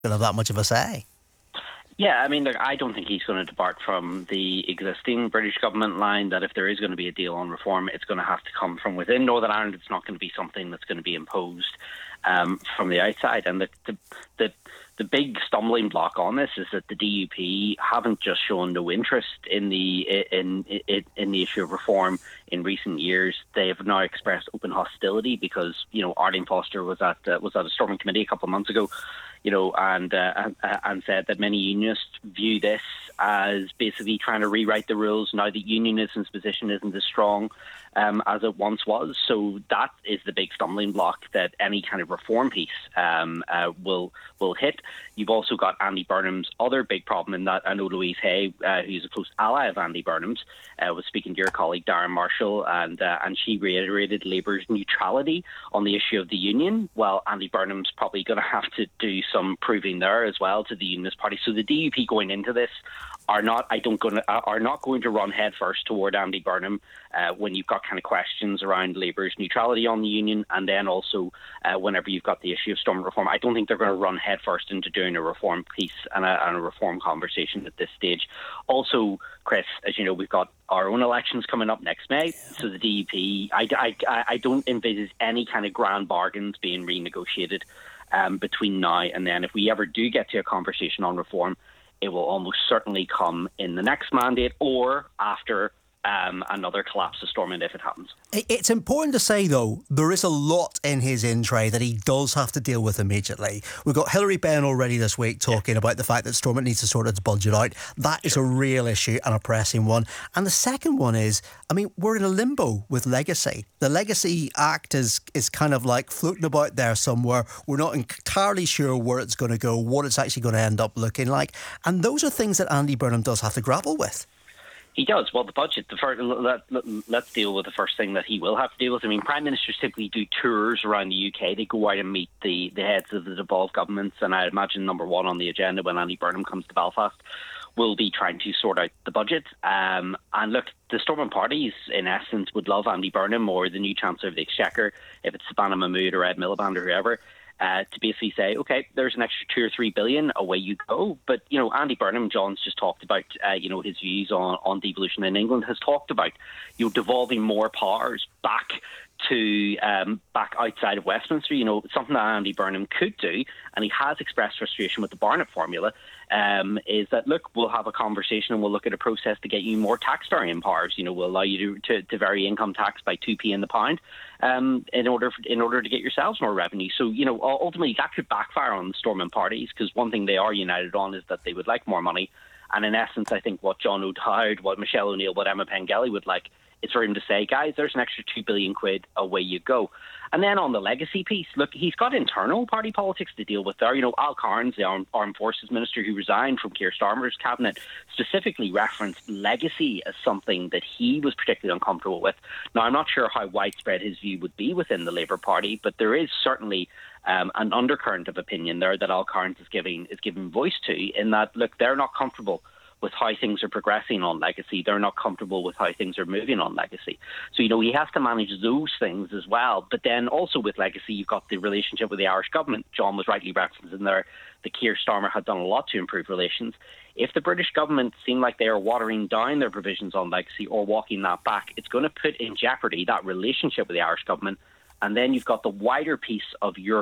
going to have that much of a say. Yeah, I mean, look, I don't think he's going to depart from the existing British government line that if there is going to be a deal on reform, it's going to have to come from within Northern Ireland. It's not going to be something that's going to be imposed from the outside. And the big stumbling block on this is that the DUP haven't just shown no interest in the issue of reform in recent years. They have now expressed open hostility because Arlene Foster was at a storming committee a couple of months ago, and said that many unionists view this as basically trying to rewrite the rules now that unionism's position isn't as strong as it once was. So that is the big stumbling block that any kind of reform piece will hit. You've also got Andy Burnham's other big problem in that. I know Louise Hay, who's a close ally of Andy Burnham's, was speaking to your colleague Darren Marshall, and she reiterated Labour's neutrality on the issue of the union. Well, Andy Burnham's probably going to have to do some proving there as well to the Unionist Party. So the DUP going into this are not going to run headfirst toward Andy Burnham when you've got kind of questions around Labour's neutrality on the union, and then also whenever you've got the issue of stormont reform. I don't think they're going to run headfirst into doing a reform piece and a reform conversation at this stage. Also, Chris, as you know, we've got our own elections coming up next May. So the DUP, I don't envisage any kind of grand bargains being renegotiated between now and then. If we ever do get to a conversation on reform, it will almost certainly come in the next mandate or after another collapse of Stormont if it happens. It's important to say, though, there is a lot in his in tray that he does have to deal with immediately. We've got Hilary Benn already this week talking about the fact that Stormont needs to sort its budget out. That is a real issue and a pressing one. And the second one is, I mean, we're in a limbo with Legacy. The Legacy Act is kind of like floating about there somewhere. We're not entirely sure where it's going to go, what it's actually going to end up looking like. And those are things that Andy Burnham does have to grapple with. He does. Well, the budget, let's deal with the first thing that he will have to deal with. I mean, Prime Ministers typically do tours around the UK. They go out and meet the heads of the devolved governments, and I imagine number one on the agenda when Andy Burnham comes to Belfast will be trying to sort out the budget. And look, the Stormont parties, in essence, would love Andy Burnham or the new Chancellor of the Exchequer, if it's Sabina Mahmood or Ed Miliband or whoever, to basically say, OK, there's an extra 2 or 3 billion, away you go. But, Andy Burnham, John's just talked about, his views on devolution in England, has talked about, devolving more powers back to back outside of Westminster, something that Andy Burnham could do, and he has expressed frustration with the Barnett formula, is that, look, we'll have a conversation and we'll look at a process to get you more tax varying powers. We'll allow you to vary income tax by 2p in the pound in order to get yourselves more revenue. So, ultimately that could backfire on the Stormont parties, because one thing they are united on is that they would like more money. And in essence, I think what John O'Dowd, what Michelle O'Neill, what Emma Pengelly would like is for him to say, guys, there's an extra 2 billion quid, away you go. And then on the legacy piece, look, he's got internal party politics to deal with there. Al Carnes, the Armed Forces Minister who resigned from Keir Starmer's cabinet, specifically referenced legacy as something that he was particularly uncomfortable with. Now, I'm not sure how widespread his view would be within the Labour Party, but there is certainly an undercurrent of opinion there that Al Carnes is giving voice to, in that, look, they're not comfortable with how things are progressing on legacy. They're not comfortable with how things are moving on legacy. So, he has to manage those things as well. But then also with legacy, you've got the relationship with the Irish government. John was rightly referencing there that Keir Starmer had done a lot to improve relations. If the British government seem like they are watering down their provisions on legacy or walking that back, it's going to put in jeopardy that relationship with the Irish government. And then you've got the wider piece of your